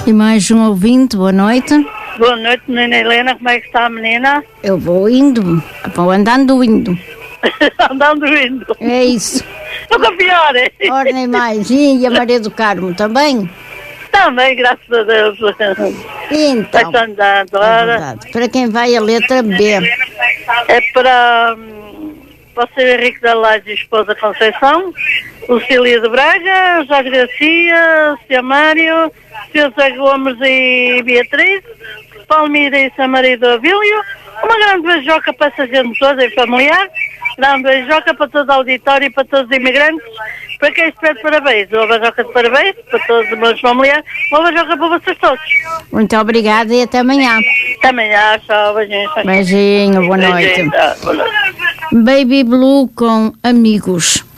E mais um ouvinte, boa noite. Boa noite, menina Helena, como é que está a menina? Eu vou indo, indo. Andando indo. É isso. Nunca pior, é? Ora, nem mais. E a Maria do Carmo também? Também, graças a Deus. Então, Vai andando, é ora. verdade. Para quem vai a letra B? É para o Sr. Henrique da Laje, esposa Conceição, o Cília de Braga, Jorge Garcia, o Sr. Mário, o Sr. José Gomes e Beatriz, Palmira e São Maria do Avílio, uma grande beijoca para essa gente toda e familiar, grande beijoca para todo o auditório e para todos os imigrantes, para quem espera parabéns, uma beijoca de parabéns para todos os meus familiares, uma beijoca para vocês todos. Muito obrigada e até amanhã. Até amanhã, tchau, beijinhos. Beijinho, boa noite. Beijinho, boa noite. Baby Blue com Amigos.